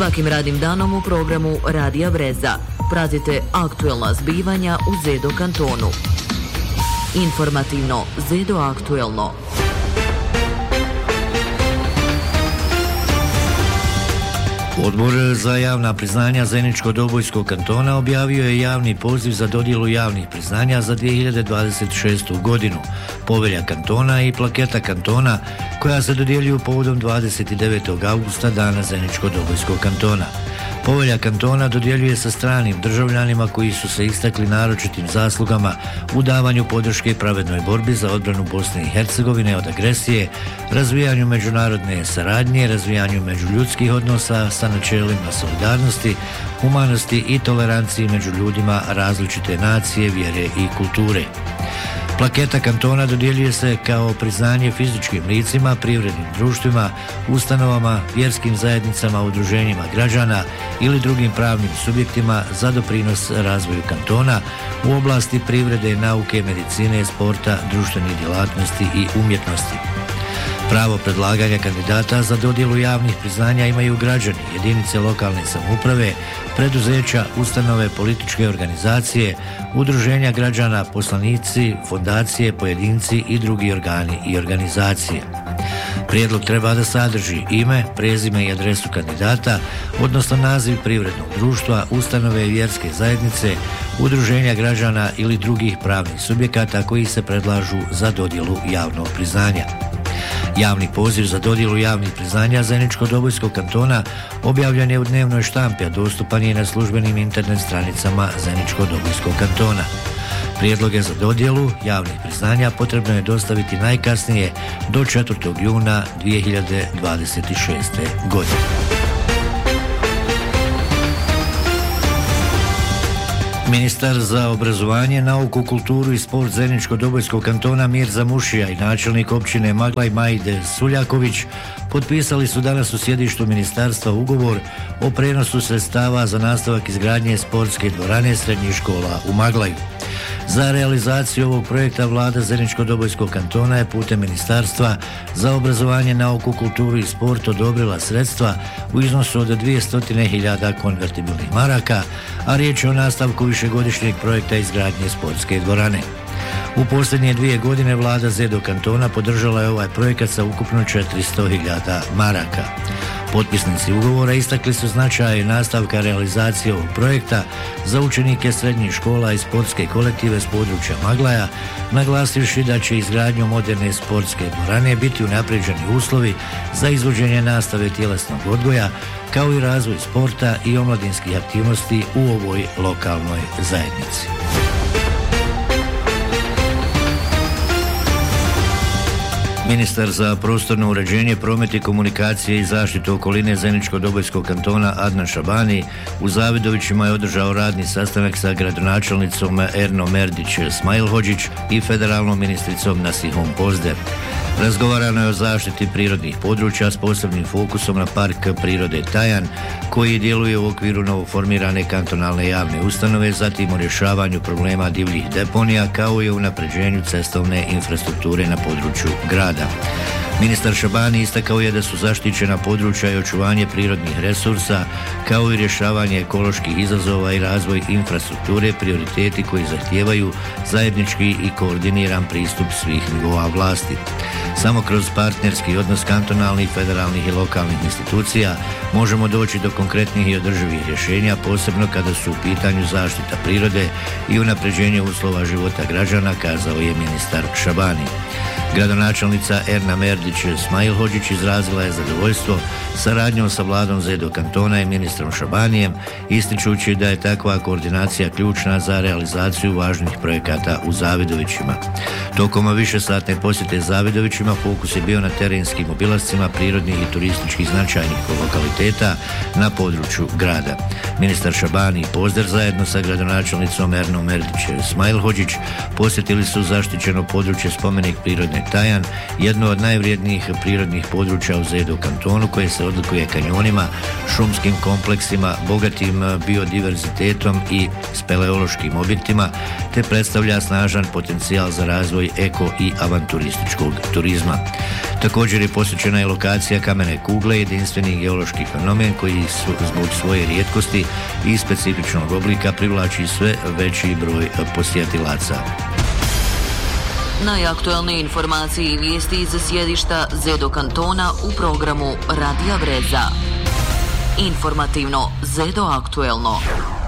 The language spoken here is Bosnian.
Svakim radnim danom u programu Radija Breza pratite aktuelna zbivanja u Zedo kantonu. Informativno Zedo aktuelno. Odbor za javna priznanja Zeničko-Dobojskog kantona objavio je javni poziv za dodjelu javnih priznanja za 2026. godinu. Povelja kantona i plaketa kantona koja se dodjeljuju povodom 29. augusta dana Zeničko-Dobojskog kantona. Povelja kantona dodjeljuje se stranim državljanima koji su se istakli naročitim zaslugama u davanju podrške pravednoj borbi za odbranu Bosne i Hercegovine od agresije, razvijanju međunarodne saradnje, razvijanju međuljudskih odnosa sa načelima solidarnosti, humanosti i tolerancije među ljudima različite nacije, vjere i kulture. Plaketa kantona dodjeljuje se kao priznanje fizičkim licima, privrednim društvima, ustanovama, vjerskim zajednicama, udruženjima građana ili drugim pravnim subjektima za doprinos razvoju kantona u oblasti privrede, nauke, medicine, sporta, društvenih djelatnosti i umjetnosti. Pravo predlaganja kandidata za dodjelu javnih priznanja imaju građani, jedinice lokalne samouprave, preduzeća, ustanove, političke organizacije, udruženja građana, poslanici, fondacije, pojedinci i drugi organi i organizacije. Prijedlog treba da sadrži ime, prezime i adresu kandidata, odnosno naziv privrednog društva, ustanove i vjerske zajednice, udruženja građana ili drugih pravnih subjekata koji se predlažu za dodjelu javnog priznanja. Javni poziv za dodjelu javnih priznanja Zeničko-Dobojskog kantona objavljen je u dnevnoj štampi, a dostupan je na službenim internet stranicama Zeničko-Dobojskog kantona. Prijedloge za dodjelu javnih priznanja potrebno je dostaviti najkasnije do 4. juna 2026. godine. Ministar za obrazovanje, nauku, kulturu i sport Zeničko-Dobojskog kantona Mirza Mušija i načelnik općine Maglaj Majde Suljaković potpisali su danas u sjedištu ministarstva ugovor o prenosu sredstava za nastavak izgradnje sportske dvorane srednjih škola u Maglaju. Za realizaciju ovog projekta vlada Zeničko-Dobojskog kantona je putem Ministarstva za obrazovanje, nauku, kulturu i sport odobrila sredstva u iznosu od 200.000 konvertibilnih maraka, a riječ je o nastavku višegodišnjeg projekta izgradnje sportske dvorane. U posljednje 2 godine vlada Zedo kantona podržala je ovaj projekat sa ukupno 400.000 maraka. Potpisnici ugovora istakli su značaj nastavka realizacije ovog projekta za učenike srednjih škola i sportske kolektive s područja Maglaja, naglasivši da će izgradnjom moderne sportske dvorane biti unaprijeđeni uslovi za izvođenje nastave tjelesnog odgoja, kao i razvoj sporta i omladinskih aktivnosti u ovoj lokalnoj zajednici. Ministar za prostorno uređenje, promet i komunikacije i zaštitu okoline Zeničko-Dobojskog kantona Adnan Šabani u Zavidovićima je održao radni sastanak sa gradonačelnicom Ernom Merdić Smajlhođić i federalnom ministricom Nasihom Pozder. Razgovarano je o zaštiti prirodnih područja s posebnim fokusom na park prirode Tajan, koji djeluje u okviru novoformirane kantonalne javne ustanove, zatim o rješavanju problema divljih deponija, kao i o unapređenju cestovne infrastrukture na području grada. Ministar Šabani istakao je da su zaštićena područja i očuvanje prirodnih resursa, kao i rješavanje ekoloških izazova i razvoj infrastrukture prioriteti koji zahtijevaju zajednički i koordiniran pristup svih nivoa vlasti. Samo kroz partnerski odnos kantonalnih, federalnih i lokalnih institucija možemo doći do konkretnih i održivih rješenja, posebno kada su u pitanju zaštita prirode i unapređenje uslova života građana, kazao je ministar Šabani. Gradonačelnica Erna Merdić Smajlhođić izrazila je zadovoljstvo saradnjom sa vladom Zedo kantona i ministrom Šabanijem, ističući da je takva koordinacija ključna za realizaciju važnih projekata u Zavidovićima. Tokom višesatne posjete Zavidovićima fokus je bio na terenskim obilascima prirodnih i turističkih značajnih lokaliteta na području grada. Ministar Šabani i Pozder zajedno sa gradonačelnicom Ernom Merdić Smajlhođić posjetili su zaštićeno područje spomenik prirodne Tajan, jedno od najvrijednijih prirodnih područja u Zedo kantonu koje se odlikuje kanjonima, šumskim kompleksima, bogatim biodiverzitetom i speleološkim objektima, te predstavlja snažan potencijal za razvoj eko i avanturističkog turizma. Također je posjećena i lokacija kamene kugle, jedinstveni geološki fenomen koji zbog svoje rijetkosti i specifičnog oblika privlači sve veći broj posjetilaca. Najaktualnije informacije i vijesti iz sjedišta Zedo kantona u programu Radija Breza. Informativno Zedo aktuelno.